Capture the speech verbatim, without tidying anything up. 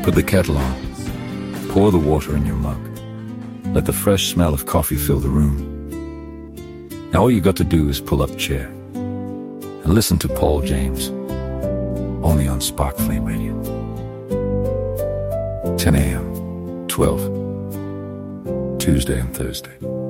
Put the kettle on. Pour the water in your mug. Let the fresh smell of coffee fill the room. Now all you got to do is pull up a chair and listen to Paul James, only on Spark Flame Radio. ten a m, twelve, Tuesday and Thursday.